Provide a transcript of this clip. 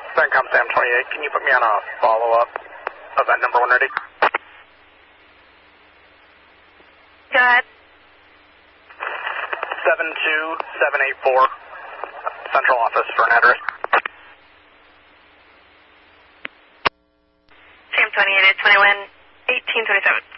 CENTCOM Sam 28, can you put me on a follow-up event number 1 ready? Go ahead. 72784, central office for an address. Sam 28 at 21, 1827.